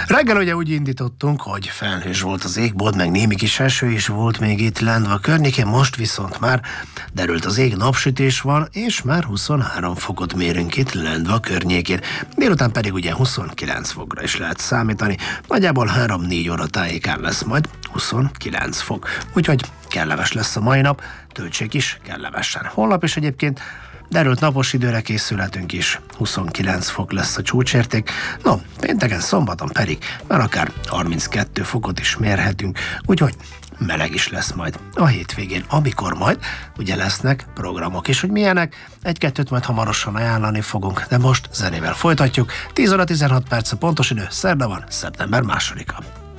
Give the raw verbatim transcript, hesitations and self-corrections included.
Reggel ugye úgy indítottunk, hogy felhős volt az égbolt, meg némi kis eső is volt még itt Lendva környékén, most viszont már derült az ég, napsütés van, és már huszonhárom fokot mérünk itt Lendva környékén. Délután pedig ugye huszonkilenc fokra is lehet számítani, nagyjából három-négy óra tájékán lesz majd huszonkilenc fok. Úgyhogy kellemes lesz a mai nap, töltsék is kellemesen. Holnap is egyébként derült napos időre készülhetünk is, huszonkilenc fok lesz a csúcsérték, no, pénteken, szombaton pedig már akár harminckettő fokot is mérhetünk, úgyhogy meleg is lesz majd a hétvégén, amikor majd ugye lesznek programok is, hogy milyenek, egy-kettőt majd hamarosan ajánlani fogunk, de most zenével folytatjuk, tíz óra tizenhat perc a pontos idő, szerda van, szeptember másodika.